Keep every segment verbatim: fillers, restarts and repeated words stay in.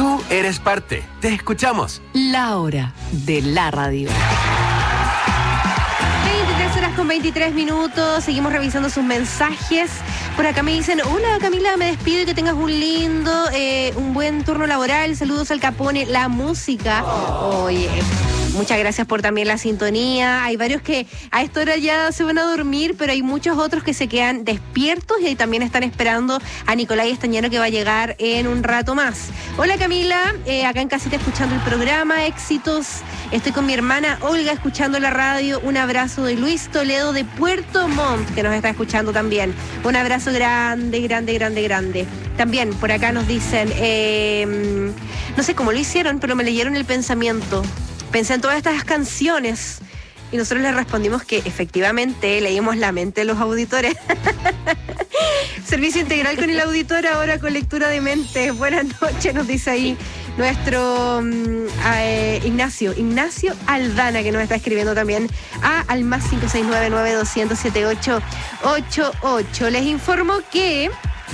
Tú eres parte. Te escuchamos. La hora de la radio. veintitrés horas con veintitrés minutos. Seguimos revisando sus mensajes. Por acá me dicen, hola Camila, me despido y que tengas un lindo, eh, un buen turno laboral. Saludos al Capone, la música. Oye, muchas gracias por también la sintonía. Hay varios que a esta hora ya se van a dormir, pero hay muchos otros que se quedan despiertos y también están esperando a Nicolai Estañaro, que va a llegar en un rato más. Hola Camila, eh, acá en casita escuchando el programa, éxitos. Estoy con mi hermana Olga escuchando la radio. Un abrazo de Luis Toledo de Puerto Montt, que nos está escuchando también. Un abrazo grande, grande, grande, grande. También por acá nos dicen, eh, no sé cómo lo hicieron, pero me leyeron el pensamiento. Pensé en todas estas canciones y nosotros les respondimos que efectivamente leímos la mente de los auditores. Servicio integral con el auditor, ahora con lectura de mente. Buenas noches, nos dice ahí nuestro um, eh, Ignacio, Ignacio Aldana, que nos está escribiendo también a al más cinco seis nueve nueve dos cero cero siete ocho ocho ocho. Les informo que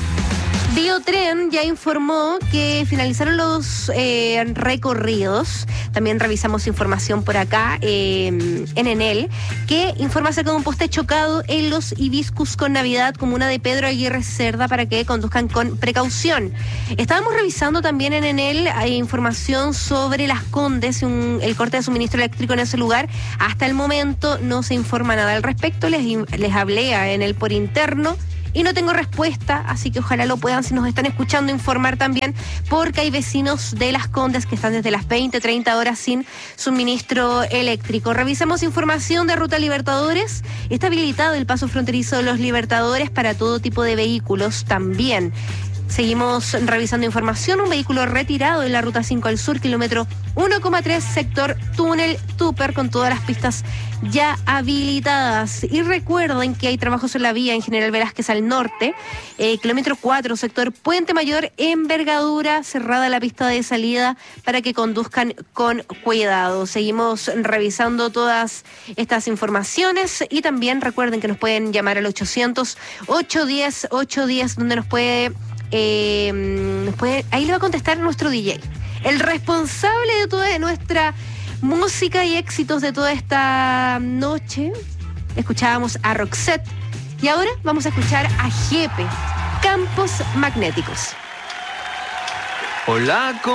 Biotren ya informó que finalizaron los eh, recorridos. También revisamos información por acá eh, en Enel, que informa acerca de un poste chocado en los Hibiscus con Navidad, comuna de Pedro Aguirre Cerda, para que conduzcan con precaución. Estábamos revisando también en Enel hay información sobre Las Condes, un, el corte de suministro eléctrico en ese lugar. Hasta el momento no se informa nada al respecto. Les, les hablé a Enel por interno y no tengo respuesta, así que ojalá lo puedan, si nos están escuchando, informar también, porque hay vecinos de Las Condes que están desde las veinte, treinta horas sin suministro eléctrico. Revisamos información de Ruta Libertadores. Está habilitado el paso fronterizo de los Libertadores para todo tipo de vehículos también. Seguimos revisando información. Un vehículo retirado en la Ruta cinco al sur, kilómetro uno coma tres, sector túnel Tupper, con todas las pistas ya habilitadas. Y recuerden que hay trabajos en la vía en General Velázquez al norte, eh, kilómetro cuatro, sector Puente Mayor, envergadura, cerrada la pista de salida para que conduzcan con cuidado. Seguimos revisando todas estas informaciones y también recuerden que nos pueden llamar al ochocientos, ochocientos diez, ochocientos diez, donde nos puede... Eh, nos puede, ahí le va a contestar nuestro D J, el responsable de toda nuestra música y éxitos de toda esta noche. Escuchábamos a Roxette y ahora vamos a escuchar a Jepe, Campos Magnéticos. Hola.